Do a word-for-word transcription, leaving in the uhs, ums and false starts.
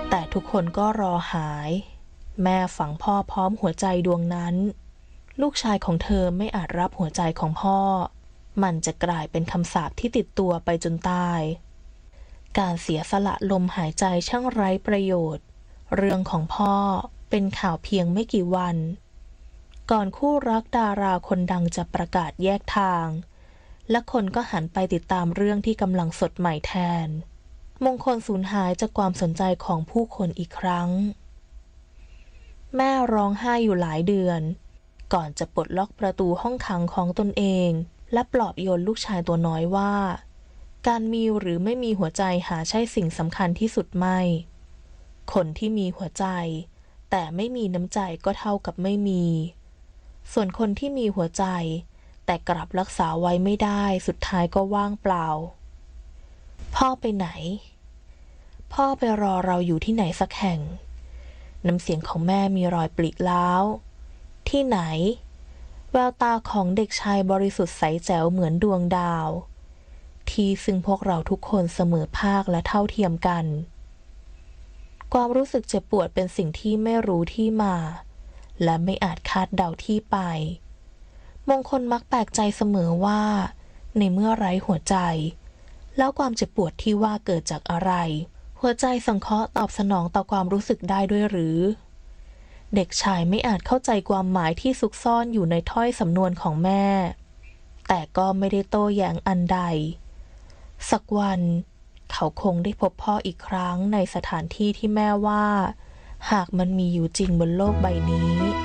แต่ทุกคนก็รอหายแม่ฝังพ่อพร้อมหัวใจดวงนั้นลูกชายของเธอไม่อาจรับหัวใจของพ่อมันจะกลายเป็นคำสาปที่ติดตัวไปจนตายการเสียสละลมหายใจช่างไร้ประโยชน์เรื่องของพ่อเป็นข่าวเพียงไม่กี่วันก่อนคู่รักดาราคนดังจะประกาศแยกทางและคนก็หันไปติดตามเรื่องที่กำลังสดใหม่แทนมงคลสูญหายจากความสนใจของผู้คนอีกครั้งแม่ร้องไห้อยู่หลายเดือนก่อนจะปลดล็อกประตูห้องขังของตนเองและปลอบโยนลูกชายตัวน้อยว่าการมีหรือไม่มีหัวใจหาใช่สิ่งสำคัญที่สุดไม่คนที่มีหัวใจแต่ไม่มีน้ำใจก็เท่ากับไม่มีส่วนคนที่มีหัวใจแต่กลับรักษาไว้ไม่ได้สุดท้ายก็ว่างเปล่าพ่อไปไหนพ่อไปรอเราอยู่ที่ไหนสักแห่งน้ำเสียงของแม่มีรอยปริร้าวที่ไหนแววตาของเด็กชายบริสุทธิ์ใสแจ๋วเหมือนดวงดาวที่ซึ่งพวกเราทุกคนเสมอภาคและเท่าเทียมกันความรู้สึกเจ็บปวดเป็นสิ่งที่ไม่รู้ที่มาและไม่อาจคาดเดาที่ไปมงคลมักแปลกใจเสมอว่าในเมื่อไร้หัวใจแล้วความเจ็บปวดที่ว่าเกิดจากอะไรหัวใจสังเคราะห์ตอบสนองต่อความรู้สึกได้ด้วยหรือเด็กชายไม่อาจเข้าใจความหมายที่ซุกซ่อนอยู่ในถ้อยสำนวนของแม่แต่ก็ไม่ได้โต้แย้งอันใดสักวันเขาคงได้พบพ่ออีกครั้งในสถานที่ที่แม่ว่าหากมันมีอยู่จริงบนโลกใบนี้